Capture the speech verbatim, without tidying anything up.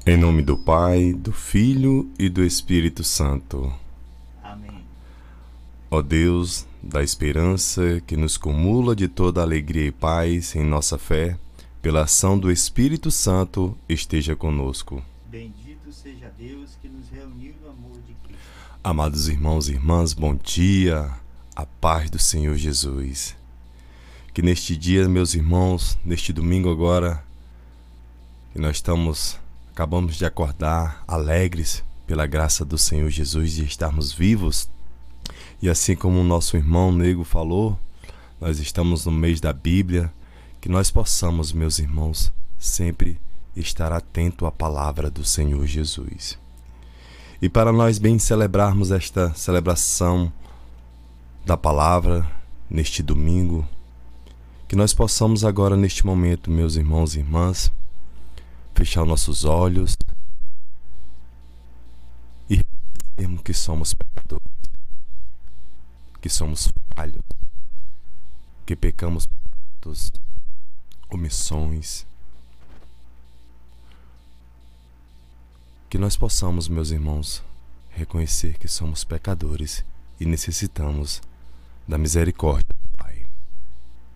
Em nome do Pai, do Filho e do Espírito Santo. Amém. Ó Deus, da esperança que nos cumula de toda alegria e paz em nossa fé, pela ação do Espírito Santo, esteja conosco. Bendito seja Deus que nos reuniu no amor de Cristo. Amados irmãos e irmãs, bom dia, a paz do Senhor Jesus. Que neste dia, meus irmãos, neste domingo agora, que nós estamos, acabamos de acordar alegres pela graça do Senhor Jesus de estarmos vivos. E assim como o nosso irmão Nego falou, nós estamos no mês da Bíblia, que nós possamos, meus irmãos, sempre estar atento à palavra do Senhor Jesus. E para nós bem celebrarmos esta celebração da palavra neste domingo, que nós possamos agora neste momento, meus irmãos e irmãs, fechar nossos olhos e reconhecermos que somos pecadores, que somos falhos, que pecamos por atos, omissões. Que nós possamos, meus irmãos, reconhecer que somos pecadores e necessitamos da misericórdia